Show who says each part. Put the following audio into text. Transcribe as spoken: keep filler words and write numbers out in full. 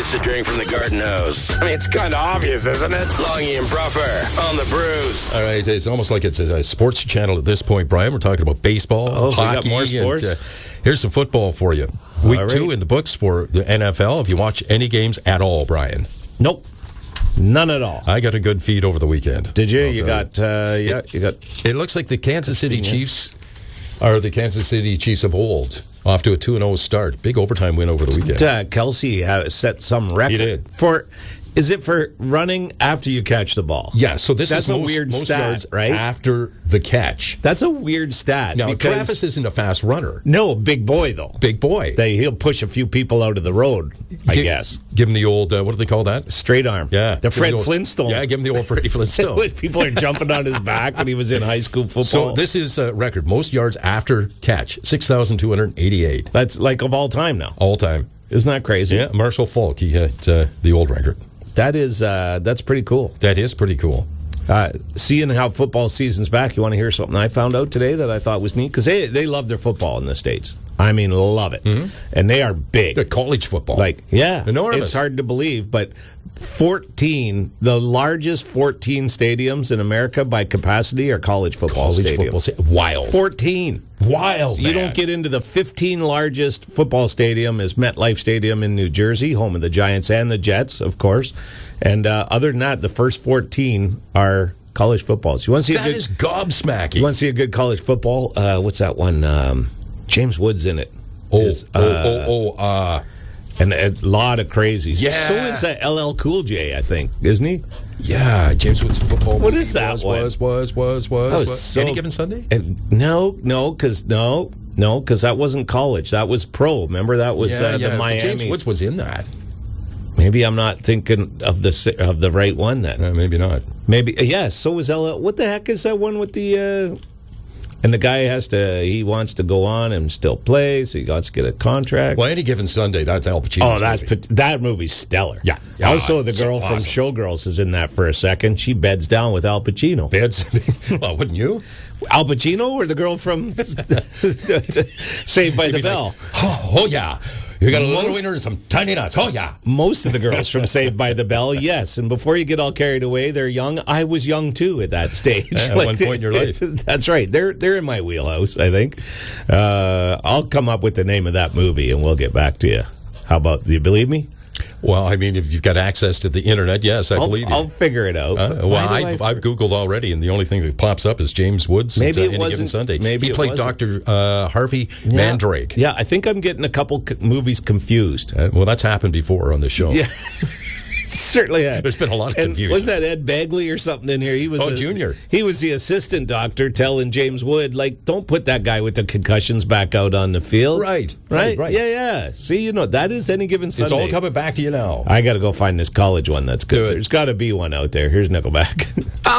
Speaker 1: booze to drink from the garden hose. I mean, it's kind of obvious, isn't it? Longy and Bruffer on the Bruise.
Speaker 2: All right, it's almost like it's a sports channel at this point, Brian. We're talking about baseball,
Speaker 3: Oh, we got
Speaker 2: hockey,
Speaker 3: more sports?
Speaker 2: and uh, here's some football for you. Week
Speaker 3: right.
Speaker 2: two in the books for the N F L. Have you watched any games at all, Brian?
Speaker 3: Nope. None at all.
Speaker 2: I got a good feed over the weekend.
Speaker 3: Did you?
Speaker 2: I'll
Speaker 3: You
Speaker 2: tell
Speaker 3: got, uh, yeah, you got.
Speaker 2: It looks like the Kansas City Chiefs are the Kansas City Chiefs of old. Off to a two and oh start. Big overtime win over the weekend.
Speaker 3: Uh, Kelsey uh, set some record.
Speaker 2: He did.
Speaker 3: For, is it for running after you catch the ball?
Speaker 2: Yeah, so this
Speaker 3: That's
Speaker 2: is
Speaker 3: a
Speaker 2: most,
Speaker 3: weird
Speaker 2: most
Speaker 3: stat,
Speaker 2: yards
Speaker 3: right?
Speaker 2: after the catch.
Speaker 3: That's a weird stat.
Speaker 2: Now,
Speaker 3: because,
Speaker 2: Travis isn't a fast runner.
Speaker 3: No, big boy, though.
Speaker 2: Big boy.
Speaker 3: They, he'll push a few people out of the road, I
Speaker 2: Gi-
Speaker 3: guess.
Speaker 2: Give him the old, uh, what do they call that?
Speaker 3: Straight arm.
Speaker 2: Yeah.
Speaker 3: The
Speaker 2: Give him
Speaker 3: Fred
Speaker 2: old-
Speaker 3: Flintstone.
Speaker 2: Yeah, give him the old Freddie Flintstone.
Speaker 3: People are jumping on his back when he was in high school football.
Speaker 2: So this is a record. Most yards after catch, six thousand two hundred eighty-eight.
Speaker 3: That's like of all time now.
Speaker 2: All time.
Speaker 3: Isn't that crazy?
Speaker 2: Yeah, Marshall Falk, he had uh, the old record.
Speaker 3: That is, uh, that's pretty cool.
Speaker 2: That is pretty cool.
Speaker 3: Uh, seeing how football season's back, you want to hear something I found out today that I thought was neat? Because they, they love their football in the States. I mean, love it. Mm-hmm. And they are big.
Speaker 2: The college football.
Speaker 3: Like, yeah.
Speaker 2: Enormous.
Speaker 3: It's hard to believe, but fourteen, the largest fourteen stadiums in America by capacity are college football
Speaker 2: college
Speaker 3: stadiums.
Speaker 2: football. sta- Wild.
Speaker 3: fourteen.
Speaker 2: Wild,
Speaker 3: You
Speaker 2: man.
Speaker 3: don't get into the fifteen largest football stadium is MetLife Stadium in New Jersey, home of the Giants and the Jets, of course. And uh, other than that, the first fourteen are college footballs. You want to see
Speaker 2: That
Speaker 3: a good,
Speaker 2: is gobsmacking.
Speaker 3: You want to see a good college football? Uh, what's that one? Um, James Woods in it.
Speaker 2: Oh,
Speaker 3: Is,
Speaker 2: oh,
Speaker 3: uh,
Speaker 2: oh, oh, uh,
Speaker 3: and a lot of crazies.
Speaker 2: Yeah.
Speaker 3: So is uh, L L Cool J, I think, isn't he?
Speaker 2: yeah, James Woods football.
Speaker 3: What
Speaker 2: movie
Speaker 3: is that
Speaker 2: was,
Speaker 3: one?
Speaker 2: Was, was, was, was,
Speaker 3: That was
Speaker 2: was.
Speaker 3: so-
Speaker 2: Any Given Sunday?
Speaker 3: And no, no, because no, no, because that wasn't college. That was pro. Remember that was
Speaker 2: yeah,
Speaker 3: uh,
Speaker 2: yeah.
Speaker 3: the Miami.
Speaker 2: James Woods was in that.
Speaker 3: Maybe I'm not thinking of the si- of the right one then.
Speaker 2: Uh, maybe not.
Speaker 3: Maybe uh, yes. So was L L. What the heck is that one with the? Uh, and the guy has to. He wants to go on and still play, so he wants to get a contract.
Speaker 2: Well, Any Given Sunday, that's Al Pacino.
Speaker 3: Oh, that's pat- that movie's stellar.
Speaker 2: Yeah. Yeah,
Speaker 3: Also, the
Speaker 2: it's
Speaker 3: girl from
Speaker 2: awesome.
Speaker 3: Showgirls is in that for a second. She beds down with Al Pacino.
Speaker 2: Beds. Well, wouldn't you?
Speaker 3: Al Pacino or the girl from Saved by the Bell?
Speaker 2: Oh, oh, yeah. You got a little
Speaker 3: Most-
Speaker 2: winner and some tiny nuts. Oh, yeah.
Speaker 3: Most of the girls from Saved by the Bell, yes. And before you get all carried away, they're young. I was young too at that stage.
Speaker 2: At one point in your life.
Speaker 3: That's right. They're they're in my wheelhouse, I think. Uh, I'll come up with the name of that movie and we'll get back to you. How about, do you believe me?
Speaker 2: Well, I mean, if you've got access to the internet, yes, I
Speaker 3: I'll,
Speaker 2: believe you.
Speaker 3: I'll figure it out.
Speaker 2: Uh,
Speaker 3: But
Speaker 2: well,
Speaker 3: why do
Speaker 2: I've,
Speaker 3: I-
Speaker 2: I've Googled already, and the only thing that pops up is James Woods.
Speaker 3: Maybe
Speaker 2: at, uh,
Speaker 3: it
Speaker 2: Any Given
Speaker 3: wasn't-
Speaker 2: Sunday.
Speaker 3: maybe
Speaker 2: he
Speaker 3: it
Speaker 2: played
Speaker 3: wasn't.
Speaker 2: Doctor Uh, Harvey
Speaker 3: Yeah.
Speaker 2: Mandrake.
Speaker 3: Yeah, I think I'm getting a couple c- movies confused.
Speaker 2: Uh, well, that's happened before on the show.
Speaker 3: Yeah. Certainly had.
Speaker 2: There's been a lot of
Speaker 3: And
Speaker 2: confusion.
Speaker 3: was that Ed Bagley or something in here? He was
Speaker 2: Oh,
Speaker 3: a-
Speaker 2: Junior.
Speaker 3: He was the assistant doctor telling James Wood, like, don't put that guy with the concussions back out on the field.
Speaker 2: Right,
Speaker 3: Right?
Speaker 2: right, right.
Speaker 3: Yeah, yeah. See, you know, that is Any Given Sunday.
Speaker 2: It's all coming back to you now.
Speaker 3: I got to go find this college one that's good.
Speaker 2: Do it.
Speaker 3: There's got to be one out there. Here's Nickelback.